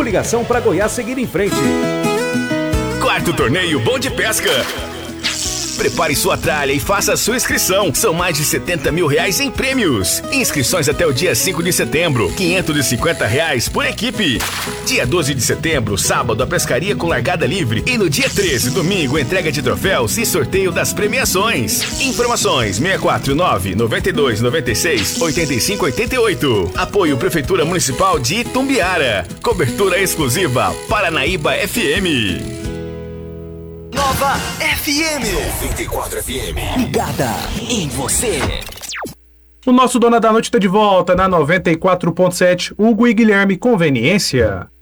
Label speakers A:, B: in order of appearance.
A: Coligação para Goiás seguir em frente.
B: Quarto torneio Bom de Pesca. Prepare sua tralha e faça a sua inscrição. São mais de R$70 mil em prêmios. Inscrições até o dia 5 de setembro. R$550 por equipe. Dia 12 de setembro, sábado, a pescaria com largada livre. E no dia 13, domingo, entrega de troféus e sorteio das premiações. Informações 649-9296-8588. Apoio Prefeitura Municipal de Itumbiara. Cobertura exclusiva Paranaíba FM.
C: Nova FM
D: 94 FM.
C: ligada em você.
E: O nosso Dona da Noite está de volta na 94.7. Hugo e Guilherme Conveniência.